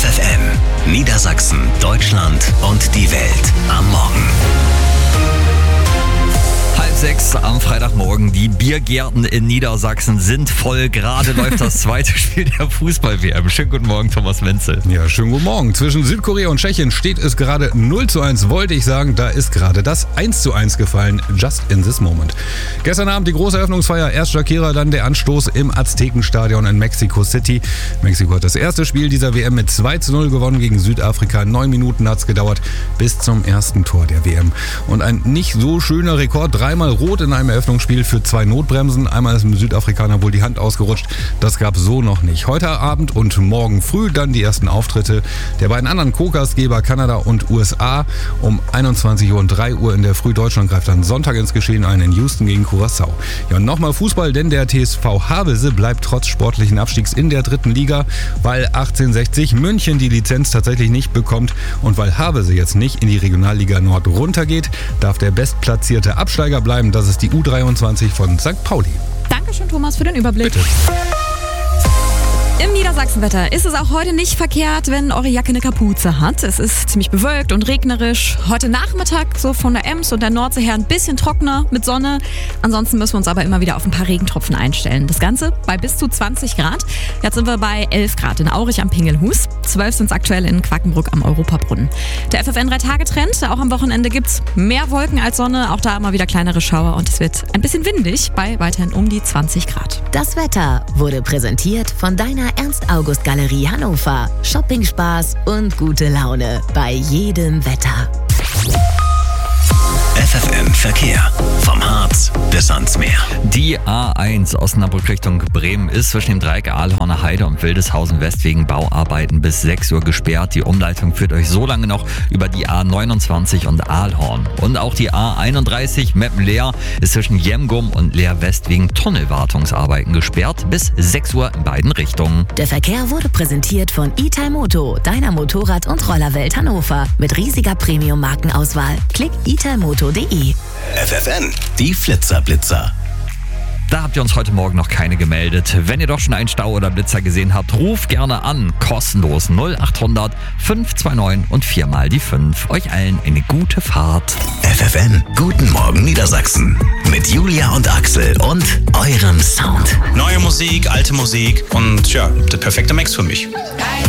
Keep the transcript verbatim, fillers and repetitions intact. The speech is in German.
F F M, Niedersachsen, Deutschland und die Welt am Morgen. Halb sechs am Freitagmorgen. Die Biergärten in Niedersachsen sind voll. Gerade läuft das zweite Spiel der Fußball-W M. Schönen guten Morgen, Thomas Wenzel. Ja, schönen guten Morgen. Zwischen Südkorea und Tschechien steht es gerade null zu eins, wollte ich sagen. Da ist gerade das eins zu eins gefallen. Just in this moment. Gestern Abend die große Eröffnungsfeier. Erst Shakira, dann der Anstoß im Aztekenstadion in Mexico City. Mexiko hat das erste Spiel dieser W M mit zwei zu null gewonnen gegen Südafrika. Neun Minuten hat es gedauert bis zum ersten Tor der W M. Und ein nicht so schöner Rekord. Dreimal rot in einem Eröffnungsspiel für zwei Notbremsen. Einmal ist dem Südafrikaner wohl die Hand ausgerutscht. Das gab es so noch nicht. Heute Abend und morgen früh dann die ersten Auftritte der beiden anderen Co-Gastgeber Kanada und U S A. Um einundzwanzig Uhr und drei Uhr in der Früh. Deutschland greift dann Sonntag ins Geschehen ein in Houston gegen Curaçao. Ja, und nochmal Fußball, denn der T S V Havelse bleibt trotz sportlichen Abstiegs in der dritten Liga, weil achtzehnhundertsechzig München die Lizenz tatsächlich nicht bekommt und weil Havelse jetzt nicht in die Regionalliga Nord runtergeht, darf der bestplatzierte Absteiger bleiben. Das ist die U dreiundzwanzig von Sankt Pauli. Dankeschön, Thomas, für den Überblick. Bitte. Im Niedersachsenwetter ist es auch heute nicht verkehrt, wenn eure Jacke eine Kapuze hat. Es ist ziemlich bewölkt und regnerisch. Heute Nachmittag so von der Ems und der Nordsee her ein bisschen trockener mit Sonne. Ansonsten müssen wir uns aber immer wieder auf ein paar Regentropfen einstellen. Das Ganze bei bis zu zwanzig Grad. Jetzt sind wir bei elf Grad in Aurich am Pingelhus. zwölf sind es aktuell in Quackenbrück am Europabrunnen. Der F F N drei Tage Trend. Auch am Wochenende gibt es mehr Wolken als Sonne. Auch da immer wieder kleinere Schauer und es wird ein bisschen windig bei weiterhin um die zwanzig Grad. Das Wetter wurde präsentiert von deiner Ernst-August-Galerie Hannover. Shopping-Spaß und gute Laune bei jedem Wetter. F F M Verkehr. Vom Harz bis ans Meer. Die A eins Osnabrück Richtung Bremen ist zwischen dem Dreieck Ahlhorner Heide und Wildeshausen West wegen Bauarbeiten bis sechs Uhr gesperrt. Die Umleitung führt euch so lange noch über die A neunundzwanzig und Ahlhorn. Und auch die A einunddreißig Meppen-Leer ist zwischen Jemgum und Leer West wegen Tunnelwartungsarbeiten gesperrt bis sechs Uhr in beiden Richtungen. Der Verkehr wurde präsentiert von Italmoto, deiner Motorrad- und Rollerwelt Hannover. Mit riesiger Premium-Markenauswahl. Klick italmoto punkt de. F F N, die Flitzerblitzer. Da habt ihr uns heute Morgen noch keine gemeldet. Wenn ihr doch schon einen Stau oder Blitzer gesehen habt, ruft gerne an. Kostenlos null achthundert fünf zwei neun und viermal die fünf. Euch allen eine gute Fahrt. F F N, guten Morgen Niedersachsen. Mit Julia und Axel und eurem Sound. Neue Musik, alte Musik und ja, der perfekte Mix für mich.